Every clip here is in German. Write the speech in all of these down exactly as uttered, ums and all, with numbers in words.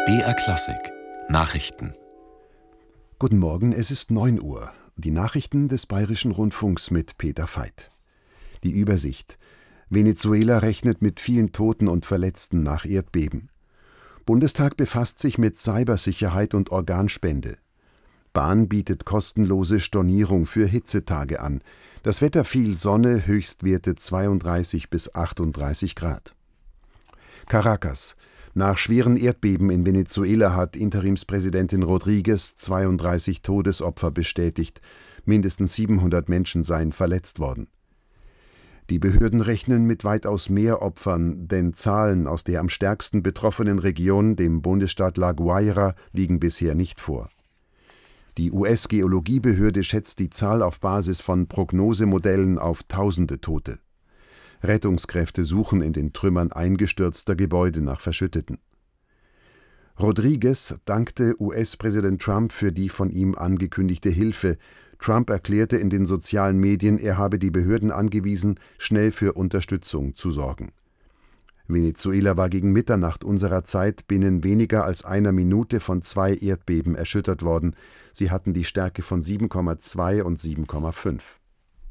B R Klassik Nachrichten. Guten Morgen, es ist neun Uhr. Die Nachrichten des Bayerischen Rundfunks mit Peter Veit. Die Übersicht. Venezuela rechnet mit vielen Toten und Verletzten nach Erdbeben. Bundestag befasst sich mit Cybersicherheit und Organspende. Bahn bietet kostenlose Stornierung für Hitzetage an. Das Wetter viel Sonne, Höchstwerte zweiunddreißig bis achtunddreißig Grad. Caracas. Nach schweren Erdbeben in Venezuela hat Interimspräsidentin Rodríguez zweiunddreißig Todesopfer bestätigt. Mindestens siebenhundert Menschen seien verletzt worden. Die Behörden rechnen mit weitaus mehr Opfern, denn Zahlen aus der am stärksten betroffenen Region, dem Bundesstaat La Guaira, liegen bisher nicht vor. Die U S-Geologiebehörde schätzt die Zahl auf Basis von Prognosemodellen auf tausende Tote. Rettungskräfte suchen in den Trümmern eingestürzter Gebäude nach Verschütteten. Rodríguez dankte U S-Präsident Trump für die von ihm angekündigte Hilfe. Trump erklärte in den sozialen Medien, er habe die Behörden angewiesen, schnell für Unterstützung zu sorgen. Venezuela war gegen Mitternacht unserer Zeit binnen weniger als einer Minute von zwei Erdbeben erschüttert worden. Sie hatten die Stärke von sieben Komma zwei und sieben Komma fünf.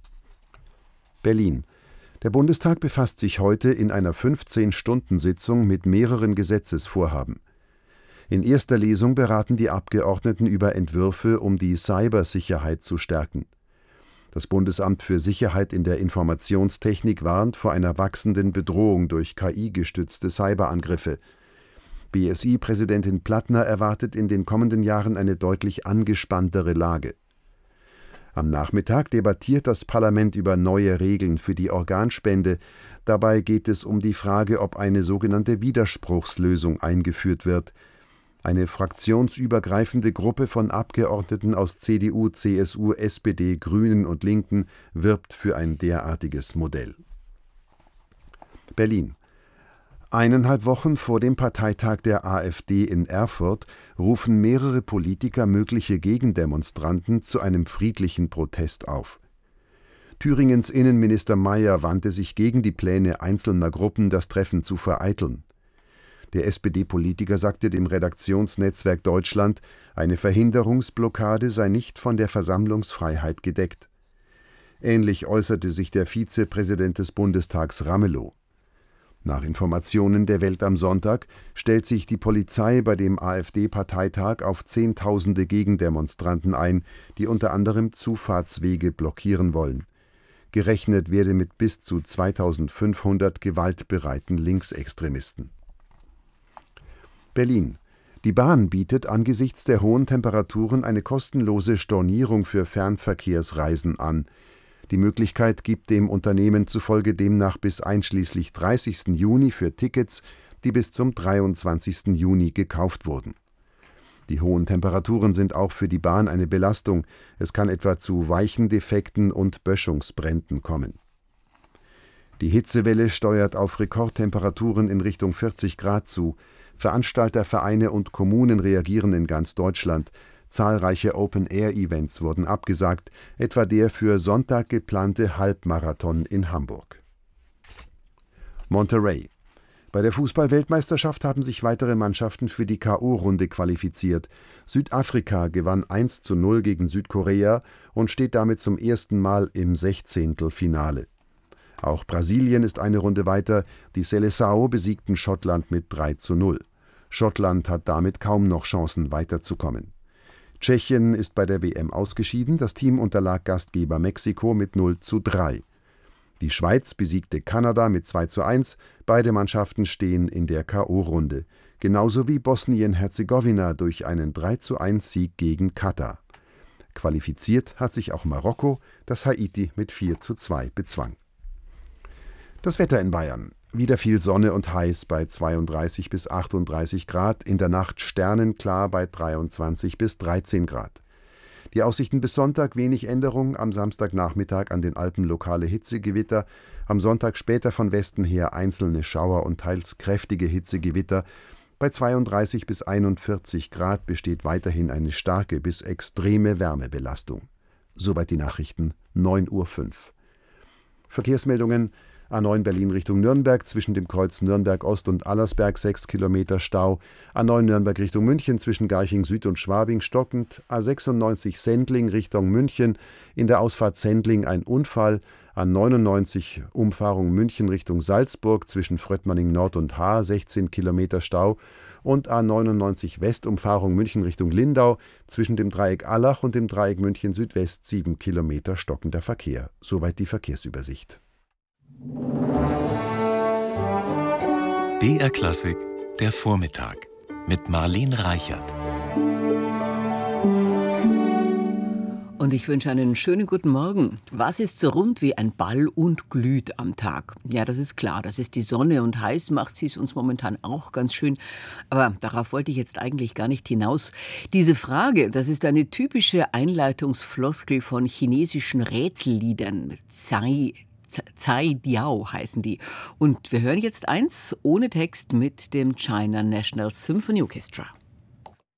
Berlin. Der Bundestag befasst sich heute in einer fünfzehn-Stunden-Sitzung mit mehreren Gesetzesvorhaben. In erster Lesung beraten die Abgeordneten über Entwürfe, um die Cybersicherheit zu stärken. Das Bundesamt für Sicherheit in der Informationstechnik warnt vor einer wachsenden Bedrohung durch K I-gestützte Cyberangriffe. B S I-Präsidentin Plattner erwartet in den kommenden Jahren eine deutlich angespanntere Lage. Am Nachmittag debattiert das Parlament über neue Regeln für die Organspende. Dabei geht es um die Frage, ob eine sogenannte Widerspruchslösung eingeführt wird. Eine fraktionsübergreifende Gruppe von Abgeordneten aus C D U, C S U, S P D, Grünen und Linken wirbt für ein derartiges Modell. Berlin. Eineinhalb Wochen vor dem Parteitag der AfD in Erfurt rufen mehrere Politiker mögliche Gegendemonstranten zu einem friedlichen Protest auf. Thüringens Innenminister Mayer wandte sich gegen die Pläne einzelner Gruppen, das Treffen zu vereiteln. Der S P D-Politiker sagte dem Redaktionsnetzwerk Deutschland, eine Verhinderungsblockade sei nicht von der Versammlungsfreiheit gedeckt. Ähnlich äußerte sich der Vizepräsident des Bundestags Ramelow. Nach Informationen der Welt am Sonntag stellt sich die Polizei bei dem AfD-Parteitag auf Zehntausende Gegendemonstranten ein, die unter anderem Zufahrtswege blockieren wollen. Gerechnet werde mit bis zu zweitausendfünfhundert gewaltbereiten Linksextremisten. Berlin. Die Bahn bietet angesichts der hohen Temperaturen eine kostenlose Stornierung für Fernverkehrsreisen an. Die Möglichkeit gibt dem Unternehmen zufolge demnach bis einschließlich dreißigsten Juni für Tickets, die bis zum dreiundzwanzigsten Juni gekauft wurden. Die hohen Temperaturen sind auch für die Bahn eine Belastung. Es kann etwa zu Weichendefekten und Böschungsbränden kommen. Die Hitzewelle steuert auf Rekordtemperaturen in Richtung vierzig Grad zu. Veranstalter, Vereine und Kommunen reagieren in ganz Deutschland. Zahlreiche Open-Air-Events wurden abgesagt, etwa der für Sonntag geplante Halbmarathon in Hamburg. Monterrey. Bei der Fußball-Weltmeisterschaft haben sich weitere Mannschaften für die K O-Runde qualifiziert. Südafrika gewann eins zu null gegen Südkorea und steht damit zum ersten Mal im Sechzehntelfinale. Auch Brasilien ist eine Runde weiter. Die Seleção besiegten Schottland mit drei zu null. Schottland hat damit kaum noch Chancen, weiterzukommen. Tschechien ist bei der W M ausgeschieden, das Team unterlag Gastgeber Mexiko mit null zu drei. Die Schweiz besiegte Kanada mit zwei zu eins, beide Mannschaften stehen in der K O-Runde, genauso wie Bosnien-Herzegowina durch einen drei zu eins Sieg gegen Katar. Qualifiziert hat sich auch Marokko, das Haiti mit vier zu zwei bezwang. Das Wetter in Bayern. Wieder viel Sonne und heiß bei zweiunddreißig bis achtunddreißig Grad, in der Nacht sternenklar bei dreiundzwanzig bis dreizehn Grad. Die Aussichten bis Sonntag wenig Änderung, am Samstagnachmittag an den Alpen lokale Hitzegewitter, am Sonntag später von Westen her einzelne Schauer und teils kräftige Hitzegewitter. Bei zweiunddreißig bis einundvierzig Grad besteht weiterhin eine starke bis extreme Wärmebelastung. Soweit die Nachrichten, neun Uhr fünf. Verkehrsmeldungen. A neun Berlin Richtung Nürnberg, zwischen dem Kreuz Nürnberg Ost und Allersberg sechs Kilometer Stau. A neun Nürnberg Richtung München, zwischen Garching Süd und Schwabing stockend. A sechsundneunzig Sendling Richtung München, in der Ausfahrt Sendling ein Unfall. A neunundneunzig Umfahrung München Richtung Salzburg, zwischen Fröttmanning Nord und Haar sechzehn Kilometer Stau. Und A neunundneunzig Westumfahrung München Richtung Lindau, zwischen dem Dreieck Allach und dem Dreieck München Südwest sieben Kilometer stockender Verkehr. Soweit die Verkehrsübersicht. B R Klassik, der Vormittag mit Marlene Reichert. Und ich wünsche einen schönen guten Morgen. Was ist so rund wie ein Ball und glüht am Tag? Ja, das ist klar, das ist die Sonne und heiß macht sie es uns momentan auch ganz schön. Aber darauf wollte ich jetzt eigentlich gar nicht hinaus. Diese Frage, das ist eine typische Einleitungsfloskel von chinesischen Rätselliedern. Zai, Zai Diao heißen die. Und wir hören jetzt eins ohne Text mit dem China National Symphony Orchestra.